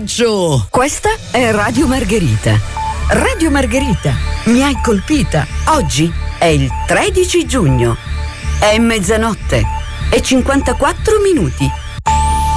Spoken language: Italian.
coraggio! Questa è Radio Margherita. Radio Margherita, mi hai colpita. Oggi è il 13 giugno. È mezzanotte e 54 minuti.